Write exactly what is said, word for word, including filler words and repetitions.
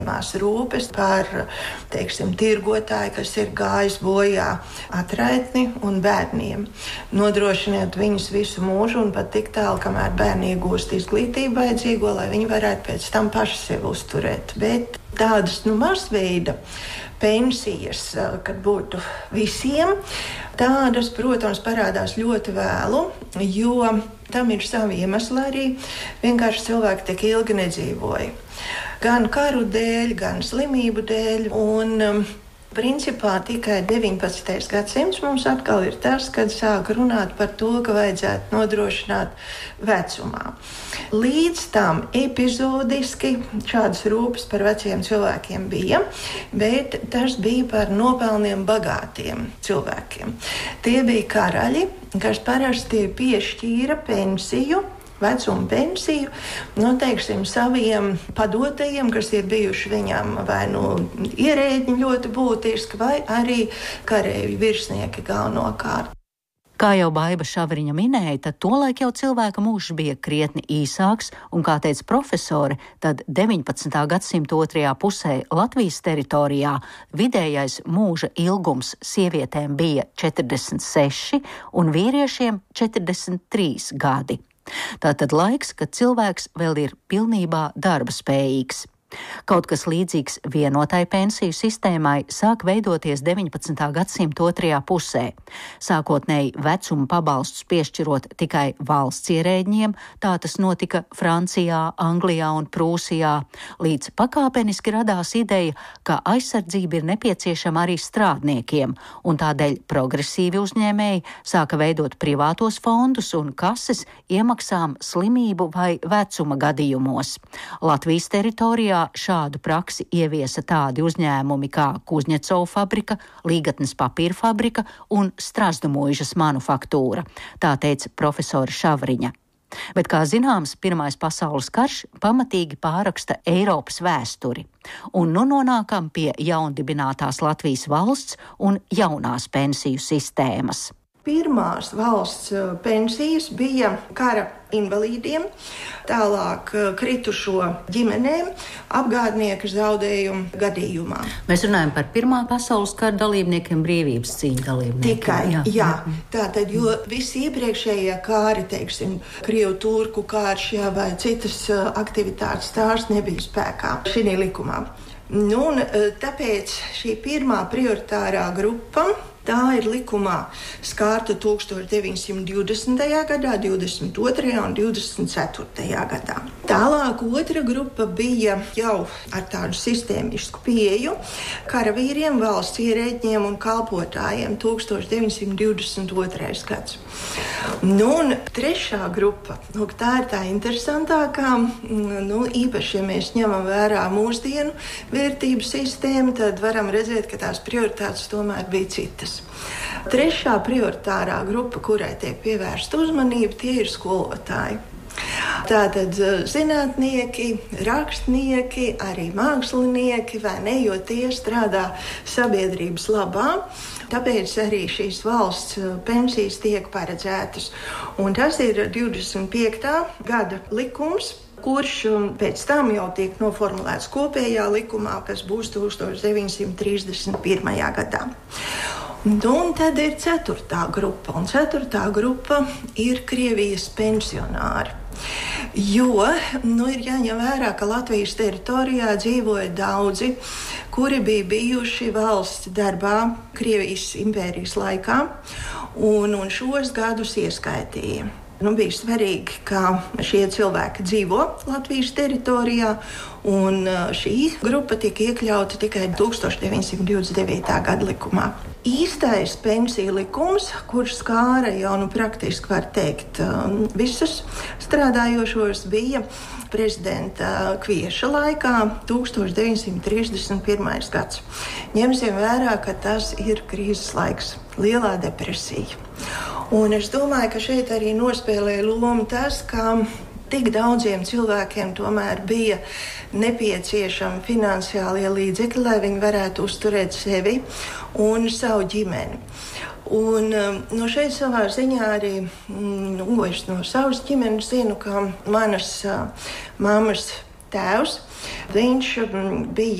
Mās rūpes par, teiksim, tirgotāju, kas ir gājis bojā, atraitni un bērniem. Nodrošināt viņus visu mūžu un pat tik tālu, kamēr bērni iegūst izglītību vajadzīgo, lai viņi varētu pēc tam paši sevi uzturēt. Bet tādas, nu, masveida pensijas, kad būtu visiem, tādas, protams, parādās ļoti vēlu, jo tam ir savi iemesli arī. Vienkārši cilvēki tik ilgi nedzīvoja. Gan karu dēļ, gan slimību dēļ. Un, um, principā tikai deviņpadsmitais gadsimts mums atkal ir tas, kad sāk runāt par to, ka vajadzētu nodrošināt vecumā. Līdz tam epizodiski šādas rūpes par veciem cilvēkiem bija, bet tas bija par nopelniem bagātiem cilvēkiem. Tie bija karaļi, kas parasti piešķīra pensiju, vecuma pensiju, nu, teiksim, saviem padotajiem, kas ir bijuši viņam vai nu ierēģi ļoti būtiski, vai arī kareivju virsnieki galvenokārt. Kā jau Baiba Šavriņa minēja, tad tolaik jau cilvēka mūžs bija krietni īsāks, un, kā teica profesore, tad deviņpadsmitā gadsimta otrajā pusē Latvijas teritorijā vidējais mūža ilgums sievietēm bija četrdesmit seši un vīriešiem četrdesmit trīs gadi. Tātad laiks, kad cilvēks vēl ir pilnībā darba spējīgs. Kaut kas līdzīgs vienotai pensiju sistēmai sāk veidoties deviņpadsmitā gadsimta otrajā pusē. Sākotnēji vecuma pabalstus piešķirot tikai valsts ierēģiem, tā tas notika Francijā, Anglijā un Prūsijā, līdz pakāpeniski radās ideja, ka aizsardzība ir nepieciešama arī strādniekiem, un tādēļ progresīvi uzņēmēji sāka veidot privātos fondus un kases iemaksām slimību vai vecuma gadījumos. Latvijas teritorijā šādu praksi ieviesa tādi uzņēmumi kā Kuzņecova fabrika, Līgatnes papīra fabrika un Strazdu mūžas manufaktūra, tā teica profesora Šavriņa. Bet, kā zināms, Pirmais pasaules karš pamatīgi pārraksta Eiropas vēsturi, un nu nonākam pie jaundibinātās Latvijas valsts un jaunās pensiju sistēmas. Pirmās valsts pensijas bija kara invalīdiem, tālāk kritušo ģimenēm, apgādnieku zaudējumu gadījumā. Mēs runājam par Pirmā pasaules kara dalībniekiem, brīvības cīņu dalībniekiem. Tikai, jā. jā. Tātad, jo visi iepriekšējie kāri, teiksim, Krievu turku kārš, jā, vai citas aktivitātes, tās nebija spēkā šī likumā. Nu, un tāpēc šī pirmā prioritārā grupa, tā ir likumā skārta tūkstoš deviņsimt divdesmitajā gadā, divdesmit otrajā un divdesmit ceturtajā gadā. Tālāk otra grupa bija jau ar tādu sistēmisku pieeju karavīriem, valsts ierēģiem un kalpotājiem tūkstoš deviņsimt divdesmit otrais gads. Nu, un trešā grupa, nu, tā ir tā interesantākā, nu, īpaši, ja mēs ņemam vērā mūsdienu vērtību sistēmu, tad varam redzēt, ka tās prioritātes tomēr bija citas. Trešā prioritārā grupa, kurai tiek pievērsta uzmanība, tie ir skolotāji. Tātad zinātnieki, rakstnieki, arī mākslinieki, vai ne, jo tie strādā sabiedrības labā. Tāpēc arī šīs valsts pensijas tiek paredzētas. Un tas ir divdesmit piektā gada likums, kurš pēc tam jau tiek noformulēts kopējā likumā, kas būs tūkstoš deviņsimt trīsdesmit pirmajā gadā. Nu, un tad ir ceturtā grupa, un ceturtā grupa ir Krievijas pensionāri. Jo, nu, ir jāņem vērā, ka Latvijas teritorijā dzīvoja daudzi, kuri bija bijuši valsts darbā Krievijas impērijas laikā, un, un šos gadus ieskaitīja. Nu, bija svarīgi, ka šie cilvēki dzīvo Latvijas teritorijā, un šī grupa tika iekļauta tikai tūkstoš deviņsimt divdesmit devītā gada likumā. Īstais pensiju likums, kurš skāra jau nu, praktiski var teikt visus strādājošos, bija prezidenta Kvieša laikā tūkstoš deviņsimt trīsdesmit pirmais gads. Ņemsim vērā, ka tas ir krīzes laiks, lielā depresija. Un es domāju, ka šeit arī nospēlēja lomu tas, ka tik daudziem cilvēkiem tomēr bija nepieciešami finansiālie līdzekļi, lai viņi varētu uzturēt sevi un savu ģimeni. Un no šeit savā ziņā arī nu, es no savas ģimenes zinu, ka manas mammas tēvs. Viņš bija